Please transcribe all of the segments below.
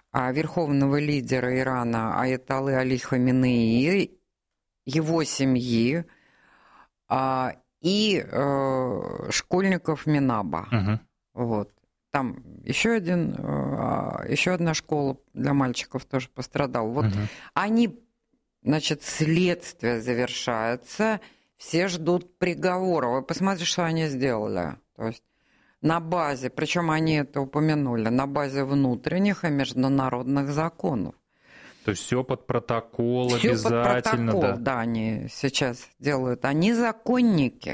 верховного лидера Ирана Аятоллы Али Хаминеи, его семьи и школьников Минаба. Вот. Там еще одна школа для мальчиков тоже пострадала. Вот они, значит, следствие завершается, все ждут приговора. Вы посмотрите, что они сделали. То есть на базе, причем они это упомянули, на базе внутренних и международных законов. То есть все под протокол всё обязательно, под протокол, да, они сейчас делают. Они законники.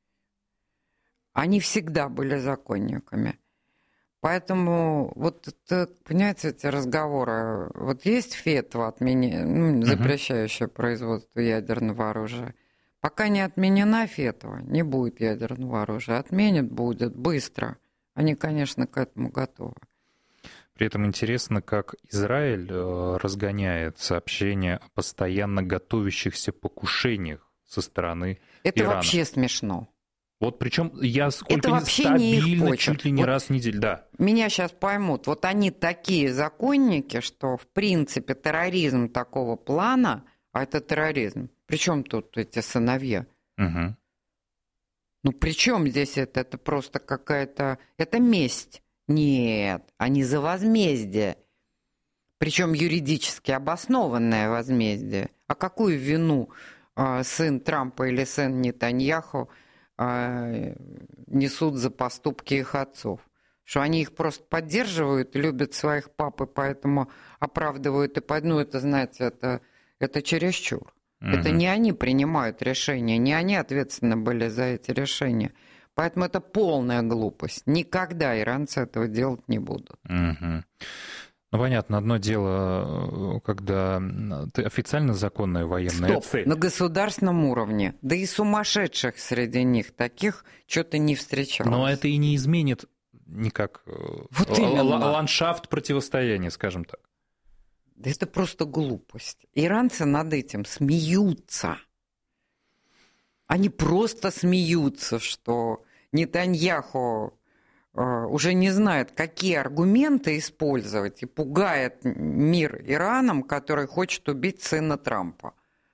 Они всегда были законниками. Поэтому, вот, понимаете, эти разговоры, вот есть фетва запрещающая производство ядерного оружия. Пока не отменена фетва, не будет ядерного оружия. Отменят будет быстро. Они, конечно, к этому готовы. При этом интересно, как Израиль разгоняет сообщения о постоянно готовящихся покушениях со стороны Это Ирана. вообще смешно. Вот причем я это стабильно, чуть ли не раз в неделю, да. Меня сейчас поймут. Вот они такие законники, что, в принципе, терроризм такого плана, а это терроризм. Причем тут эти сыновья? Угу. Ну, при чем здесь это? Это просто какая-то... Это месть. Нет, они за возмездие. Причем юридически обоснованное возмездие. А какую вину сын Трампа или сын Нетаньяху несут за поступки их отцов? Что они их просто поддерживают, любят своих пап, и поэтому оправдывают и это, знаете, это чересчур. Это не они принимают решения, не они ответственны были за эти решения. Поэтому это полная глупость. Никогда иранцы этого делать не будут. Ну, понятно, одно дело, когда ты официально законная военная цель. На государственном уровне. Да и сумасшедших среди них таких что-то не встречалось. Но это и не изменит никак ландшафт противостояния, скажем так. Да это просто глупость. Иранцы над этим смеются. Они просто смеются, что Нетаньяху уже не знает, какие аргументы использовать, и пугает мир Ираном, который хочет убить сына Трампа.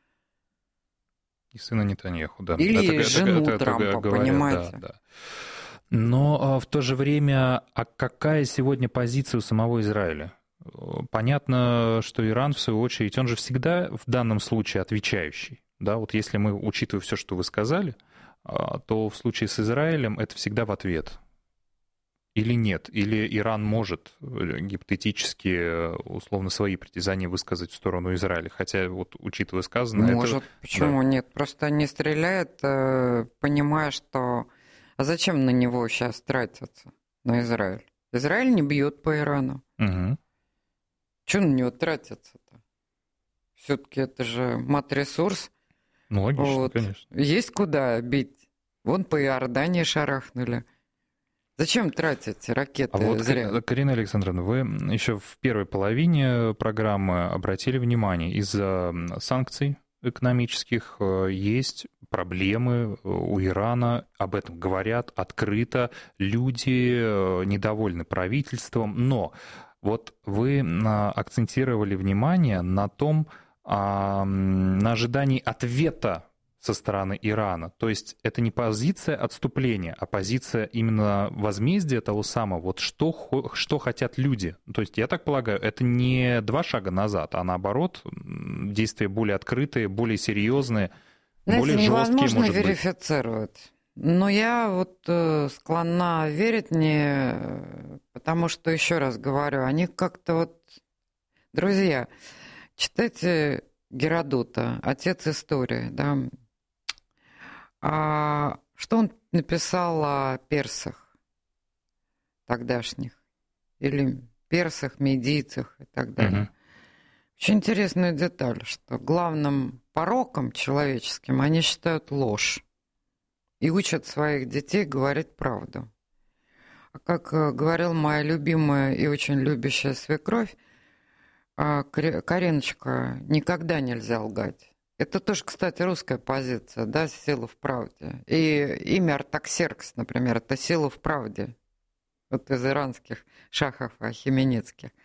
И сына Нетаньяху, да. Или жену Трампа, говорят, понимаете? Да. Но в то же время, а какая сегодня позиция у самого Израиля? Понятно, что Иран, в свою очередь, он же всегда в данном случае отвечающий. Да, вот если мы, учитывая все, что вы сказали, то в случае с Израилем это всегда в ответ. Или нет? Или Иран может гипотетически, условно, свои притязания высказать в сторону Израиля? Хотя, вот, учитывая сказанное... Может, почему нет? Просто они стреляют, понимая, что... А зачем на него сейчас тратиться, на Израиль? Израиль не бьет по Ирану. Угу. Чего на него тратиться-то? Все-таки это же мат-ресурс. Ну, логично, конечно. Есть куда бить. Вон по Иордании шарахнули. Зачем тратить ракеты зря? Карина Александровна, вы еще в первой половине программы обратили внимание, из-за санкций экономических есть проблемы у Ирана, об этом говорят открыто, люди недовольны правительством, но вот вы акцентировали внимание на том, на ожидании ответа со стороны Ирана. То есть это не позиция отступления, а позиция именно возмездия того самого. Вот что хотят люди. То есть, я так полагаю, это не 2 шага назад, а наоборот, действия более открытые, более серьезные, более жесткие, может быть. Невозможно верифицировать. Но я вот склонна верить не... Потому что, еще раз говорю, они как-то вот... Друзья, читайте Геродота, отец истории, да. А что он написал о персах тогдашних? Или персах, медийцах и так далее. Угу. Очень интересная деталь, что главным пороком человеческим они считают ложь и учат своих детей говорить правду. А как говорила моя любимая и очень любящая свекровь, Кариночка, никогда нельзя лгать. Это тоже, кстати, русская позиция, да, сила в правде. И имя Артаксеркс, например, это сила в правде. Вот из иранских шахов ахименидских.